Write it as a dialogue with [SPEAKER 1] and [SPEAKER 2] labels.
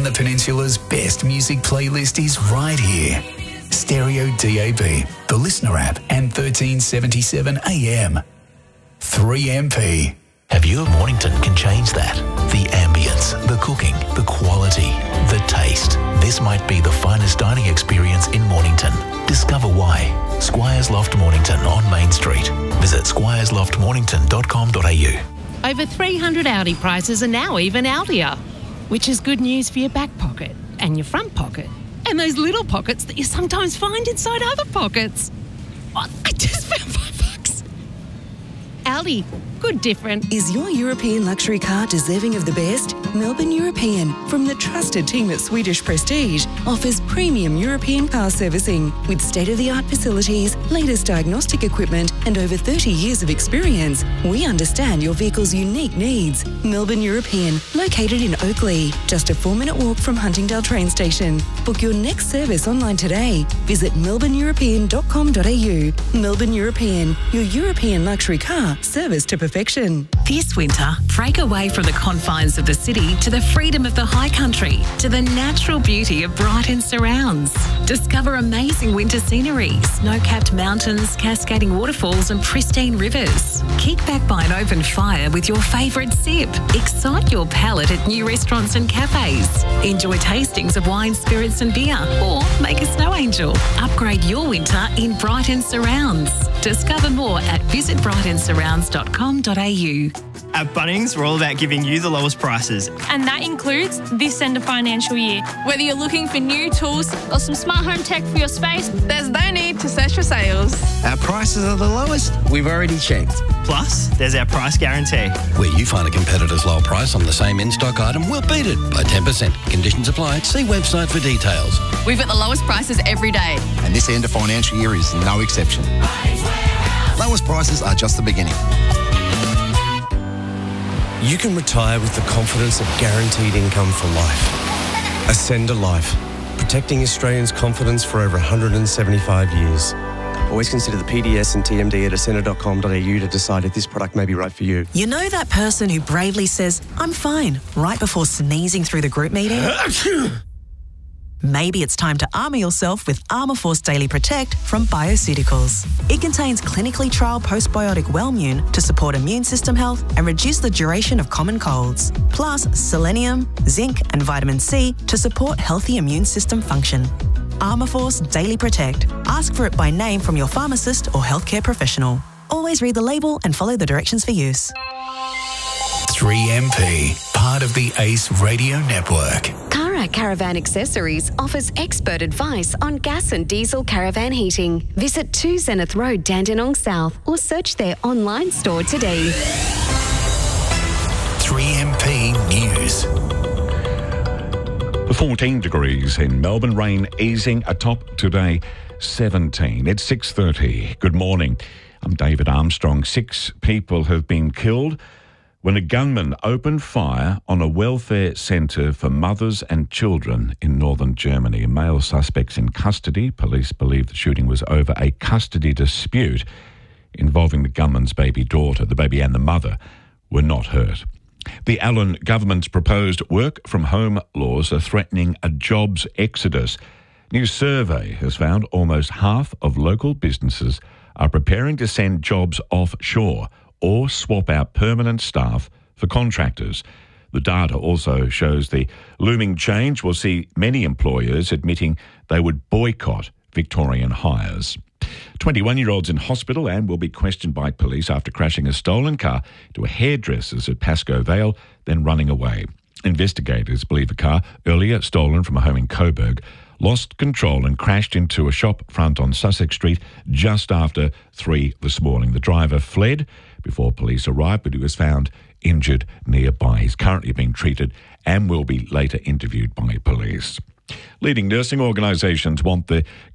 [SPEAKER 1] the Peninsula's best music playlist is right here. Stereo DAB, the Listener app, and 1377 AM. 3MP.
[SPEAKER 2] A view of Mornington can change that. The ambience, the cooking, the quality, the taste. This might be the finest dining experience in Mornington. Discover why. Squires Loft Mornington on Main Street. Visit squiresloftmornington.com.au.
[SPEAKER 3] Over 300 Audi prices are now even Audier, which is good news for your back pocket and your front pocket and those little pockets that you sometimes find inside other pockets. Oh, I just found $5. Audi, good different.
[SPEAKER 4] Is your European luxury car deserving of the best? Melbourne European, from the trusted team at Swedish Prestige, offers premium European car servicing with state-of-the-art facilities, latest diagnostic equipment, and over 30 years of experience. We understand your vehicle's unique needs. Melbourne European, located in Oakley, just a 4-minute walk from Huntingdale train station. Book your next service online today. Visit melbourneeuropean.com.au. Melbourne European, your European luxury car service to perfection.
[SPEAKER 5] This winter, break away from the confines of the city to the freedom of the high country, to the natural beauty of Brighton surrounds. Discover amazing winter scenery, snow-capped mountains, cascading waterfalls and pristine rivers. Kick back by an open fire with your favourite sip. Excite your palate at new restaurants and cafes. Enjoy tastings of wine, spirits and beer, or make a snow angel. Upgrade your winter in Brighton surrounds. Discover more at visitbrightonsurrounds.com.au.
[SPEAKER 6] At Bunnings, we're all about giving you the lowest prices.
[SPEAKER 7] And that includes this end of financial year. Whether you're looking for new tools or some smart home tech for your space, there's no need to search for sales.
[SPEAKER 8] Our prices are the lowest we've already checked.
[SPEAKER 6] Plus, there's our price guarantee.
[SPEAKER 8] Where you find a competitor's low price on the same in-stock item, we'll beat it by 10%. Conditions apply. See website for details.
[SPEAKER 9] We've got the lowest prices every day.
[SPEAKER 10] And this end of financial year is no exception. Lowest prices are just the beginning.
[SPEAKER 11] You can retire with the confidence of guaranteed income for life. Ascend a Life, protecting Australians' confidence for over 175 years. Always consider the PDS and TMD at ascender.com.au to decide if this product may be right for you.
[SPEAKER 12] You know that person who bravely says, "I'm fine," right before sneezing through the group meeting? Maybe it's time to armour yourself with Armour Force Daily Protect from Bioceuticals. It contains clinically trialled postbiotic Wellmune to support immune system health and reduce the duration of common colds. Plus selenium, zinc and vitamin C to support healthy immune system function. Armour Force Daily Protect. Ask for it by name from your pharmacist or healthcare professional. Always read the label and follow the directions for use.
[SPEAKER 1] 3MP, part of the ACE Radio Network.
[SPEAKER 13] Cara Caravan Accessories offers expert advice on gas and diesel caravan heating. Visit 2 Zenith Road, Dandenong South, or search their online store today.
[SPEAKER 1] 3MP News.
[SPEAKER 14] 14 degrees in Melbourne, rain easing atop today, 17. It's 6:30. Good morning. I'm David Armstrong. 6 people have been killed when a gunman opened fire on a welfare centre for mothers and children in northern Germany. A male suspect's in custody. Police believe the shooting was over a custody dispute involving the gunman's baby daughter. The baby and the mother were not hurt. The Allen government's proposed work-from-home laws are threatening a jobs exodus. New survey has found almost half of local businesses are preparing to send jobs offshore or swap out permanent staff for contractors. The data also shows the looming change will see many employers admitting they would boycott Victorian hires. 21-year-old's in hospital and will be questioned by police after crashing a stolen car to a hairdresser's at Pascoe Vale, then running away. Investigators believe a car, earlier stolen from a home in Coburg, lost control and crashed into a shop front on Sussex Street just after 3 this morning. The driver fled before police arrived, but he was found injured nearby. He's currently being treated and will be later interviewed by police. Leading nursing organisations want the